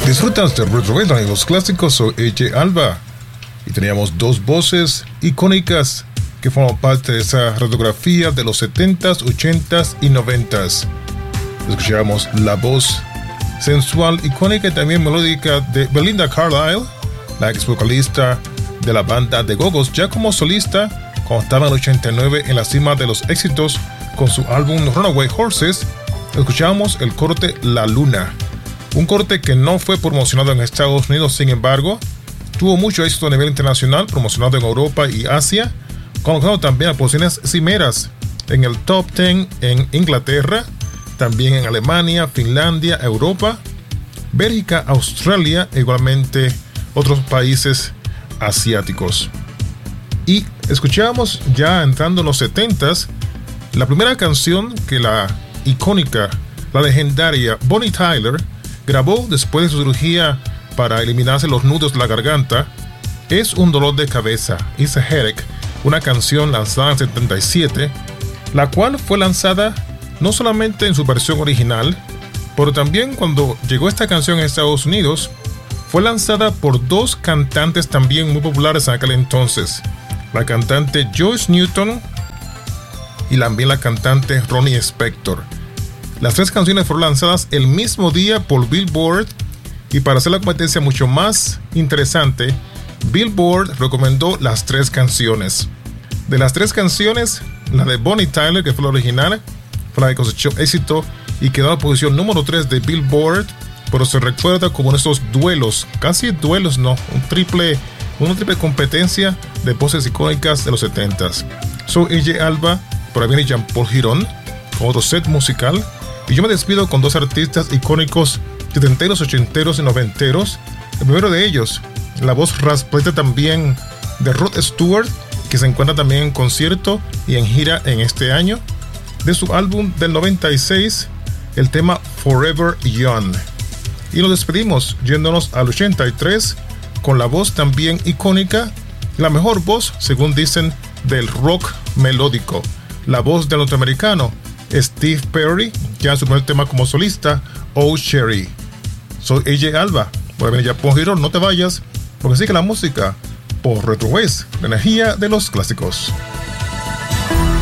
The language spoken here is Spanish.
Disfrutas de Retro Band en los clásicos. Soy AJ Alba y teníamos dos voces icónicas que forman parte de esa radiografía de los 70s, 80s y 90s. Escuchamos la voz sensual, icónica y también melódica de Belinda Carlisle, la ex vocalista de la banda The Go-Go's, ya como solista cuando estaba en el 89 en la cima de los éxitos con su álbum Runaway Horses. Escuchamos el corte La Luna, un corte que no fue promocionado en Estados Unidos, sin embargo tuvo mucho éxito a nivel internacional, promocionado en Europa y Asia, colocando también a posiciones cimeras en el top 10 en Inglaterra, también en Alemania, Finlandia, Europa, Bélgica, Australia e igualmente otros países asiáticos. Y escuchábamos, ya entrando en los 70s, la primera canción que la icónica, la legendaria Bonnie Tyler grabó después de su cirugía para eliminarse los nudos de la garganta. Es un dolor de cabeza, It's a Headache, una canción lanzada en 77, la cual fue lanzada no solamente en su versión original, pero también cuando llegó esta canción a Estados Unidos, fue lanzada por dos cantantes también muy populares en aquel entonces, la cantante Joyce Newton y también la cantante Ronnie Spector. Las tres canciones fueron lanzadas el mismo día por Billboard, y para hacer la competencia mucho más interesante, Billboard recomendó las tres canciones. De las tres canciones, la de Bonnie Tyler, que fue la original, fue la que cosechó éxito y quedó en la posición número 3 de Billboard, pero se recuerda como uno de estos duelos, casi duelos no, una triple competencia de voces icónicas de los 70s. Soy AJ Alba, por ahí viene Jean-Paul Girón con otro set musical, y yo me despido con dos artistas icónicos setenteros, ochenteros y noventeros. El primero de ellos, la voz raspleta también de Rod Stewart, que se encuentra también en concierto y en gira en este año, de su álbum del 96, el tema Forever Young. Y nos despedimos yéndonos al 83 con la voz también icónica, la mejor voz, según dicen, del rock melódico, la voz del norteamericano Steve Perry, ya en su primer tema como solista, Oh Sherry. Soy AJ Alba, por venir ya por Girón, no te vayas, porque sigue la música por Retro West, la energía de los clásicos.